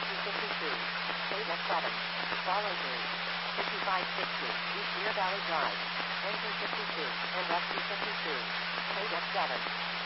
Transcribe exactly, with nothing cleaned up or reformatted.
two fifty-two. K F seven. Follow through. fifty-five sixty. East Deer Valley Drive. Enter fifty-two. And F two fifty-two. K F seven.